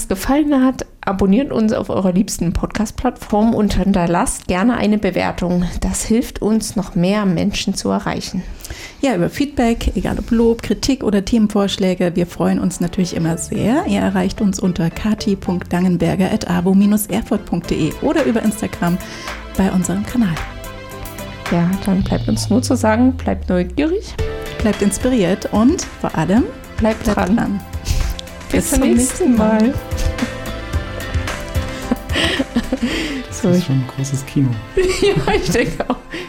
Podcast gefallen hat, abonniert uns auf eurer liebsten Podcast-Plattform und hinterlasst gerne eine Bewertung. Das hilft uns, noch mehr Menschen zu erreichen. Ja, über Feedback, egal ob Lob, Kritik oder Themenvorschläge, wir freuen uns natürlich immer sehr. Ihr erreicht uns unter kati.langenberger@avo-erfurt.de oder über Instagram bei unserem Kanal. Ja, dann bleibt uns nur zu sagen, bleibt neugierig, bleibt inspiriert und vor allem bleibt dran. Bis zum nächsten Mal. Das ist schon ein großes Kino. Ja, ich denke auch.